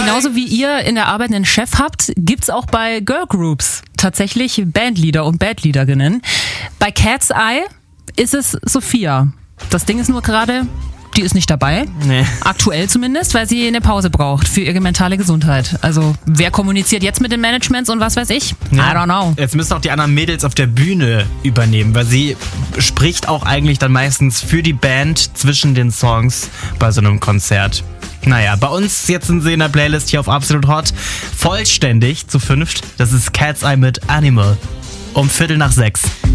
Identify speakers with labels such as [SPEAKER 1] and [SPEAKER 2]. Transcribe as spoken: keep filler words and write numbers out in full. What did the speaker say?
[SPEAKER 1] genauso wie ihr in der Arbeit einen Chef habt, gibt's auch bei Girlgroups tatsächlich Bandleader und Bandleaderinnen. Bei Cat's Eye ist es Sophia. Das Ding ist nur gerade, die ist nicht dabei.
[SPEAKER 2] Nee.
[SPEAKER 1] Aktuell zumindest, weil sie eine Pause braucht für ihre mentale Gesundheit. Also wer kommuniziert jetzt mit den Managements und was weiß ich?
[SPEAKER 2] Ja.
[SPEAKER 1] I don't know.
[SPEAKER 2] Jetzt müssen auch die anderen Mädels auf der Bühne übernehmen, weil sie spricht auch eigentlich dann meistens für die Band zwischen den Songs bei so einem Konzert. Naja, bei uns jetzt sind sie in der Playlist hier auf Absolut Hot vollständig zu fünft. Das ist Cat's Eye mit Animal um Viertel nach sechs.